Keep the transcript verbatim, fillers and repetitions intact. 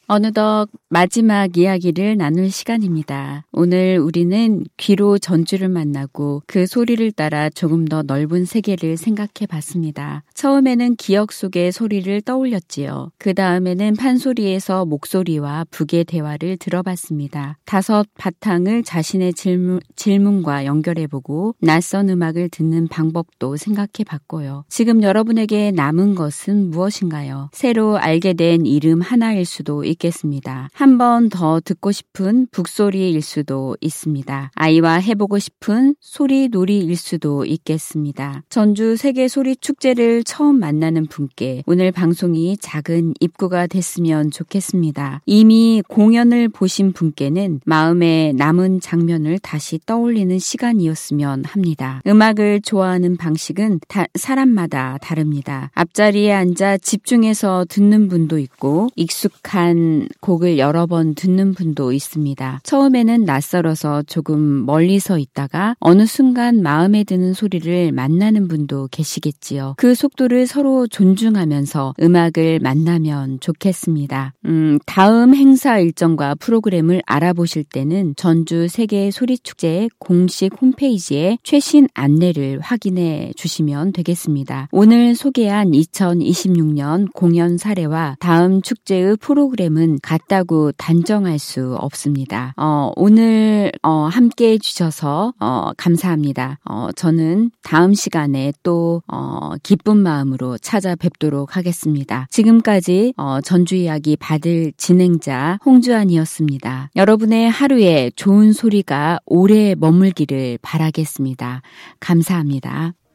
어느덧 마지막 이야기를 나눌 시간입니다. 오늘 우리는 귀로 전주를 만나고 그 소리를 따라 조금 더 넓은 세계를 생각해 봤습니다. 처음에는 기억 속의 소리를 떠올렸지요. 그 다음에는 판소리에서 목소리와 북의 대화를 들어봤습니다. 다섯 바탕을 자신의 질문, 질문과 연결해보고 낯선 음악을 듣는 방법도 생각해 봤고요. 지금 여러분에게 남은 것은 무엇인가요? 새로 알게 된 이름 하나일 수도 있겠습니다. 있겠습니다. 한 번 더 듣고 싶은 북소리일 수도 있습니다. 아이와 해보고 싶은 소리놀이일 수도 있겠습니다. 전주 세계소리축제를 처음 만나는 분께 오늘 방송이 작은 입구가 됐으면 좋겠습니다. 이미 공연을 보신 분께는 마음에 남은 장면을 다시 떠올리는 시간이었으면 합니다. 음악을 좋아하는 방식은 다, 사람마다 다릅니다. 앞자리에 앉아 집중해서 듣는 분도 있고 익숙한 곡을 여러 번 듣는 분도 있습니다. 처음에는 낯설어서 조금 멀리 서 있다가 어느 순간 마음에 드는 소리를 만나는 분도 계시겠지요. 그 속도를 서로 존중하면서 음악을 만나면 좋겠습니다. 음, 다음 행사 일정과 프로그램을 알아보실 때는 전주 세계 소리축제의 공식 홈페이지에 최신 안내를 확인해 주시면 되겠습니다. 오늘 소개한 이천이십육 년 공연 사례와 다음 축제의 프로그램은 같다고 단정할 수 없습니다. 어, 오늘 어, 함께 해주셔서 어, 감사합니다. 어, 저는 다음 시간에 또 어, 기쁜 마음으로 찾아뵙도록 하겠습니다. 지금까지 어, 전주 이야기 받을 진행자 홍주안이었습니다. 여러분의 하루에 좋은 소리가 오래 머물기를 바라겠습니다. 감사합니다.